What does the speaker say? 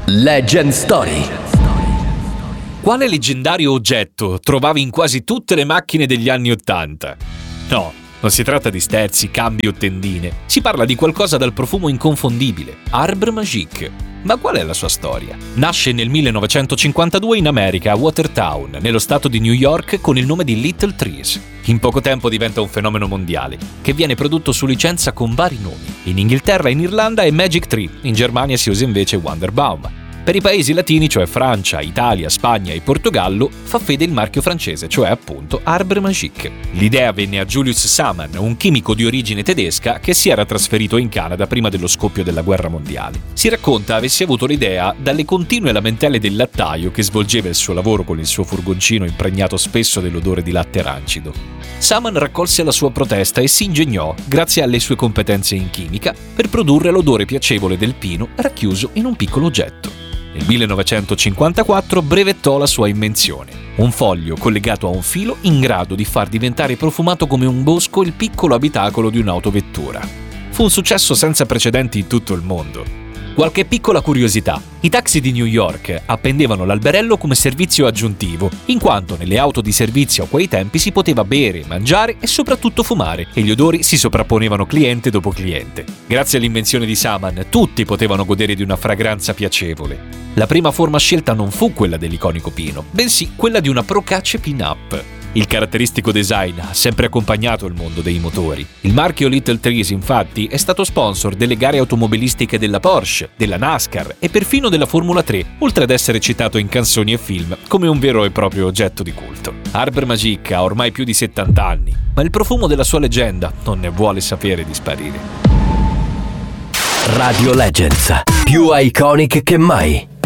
Legend Story. Quale leggendario oggetto trovavi in quasi tutte le macchine degli anni '80? No, non si tratta di sterzi, cambi o tendine. Si parla di qualcosa dal profumo inconfondibile, Arbre Magique. Ma qual è la sua storia? Nasce nel 1952 in America, a Watertown, nello stato di New York, con il nome di Little Trees. In poco tempo diventa un fenomeno mondiale, che viene prodotto su licenza con vari nomi. In Inghilterra e in Irlanda è Magic Tree, in Germania si usa invece Wonderbaum. Per i paesi latini, cioè Francia, Italia, Spagna e Portogallo, fa fede il marchio francese, cioè appunto Arbre Magique. L'idea venne a Julius Saman, un chimico di origine tedesca che si era trasferito in Canada prima dello scoppio della guerra mondiale. Si racconta avesse avuto l'idea dalle continue lamentele del lattaio che svolgeva il suo lavoro con il suo furgoncino impregnato spesso dell'odore di latte rancido. Saman raccolse la sua protesta e si ingegnò, grazie alle sue competenze in chimica, per produrre l'odore piacevole del pino racchiuso in un piccolo oggetto. Nel 1954 brevettò la sua invenzione, un foglio collegato a un filo in grado di far diventare profumato come un bosco il piccolo abitacolo di un'autovettura. Fu un successo senza precedenti in tutto il mondo. Qualche piccola curiosità: i taxi di New York appendevano l'alberello come servizio aggiuntivo, in quanto nelle auto di servizio a quei tempi si poteva bere, mangiare e soprattutto fumare, e gli odori si sovrapponevano cliente dopo cliente. Grazie all'invenzione di Saman, tutti potevano godere di una fragranza piacevole. La prima forma scelta non fu quella dell'iconico pino, bensì quella di una Procace Pin-Up. Il caratteristico design ha sempre accompagnato il mondo dei motori. Il marchio Little Trees, infatti, è stato sponsor delle gare automobilistiche della Porsche, della NASCAR e perfino della Formula 3, oltre ad essere citato in canzoni e film come un vero e proprio oggetto di culto. Arbre Magique ha ormai più di 70 anni, ma il profumo della sua leggenda non ne vuole sapere di sparire. Radio Legends, più iconic che mai.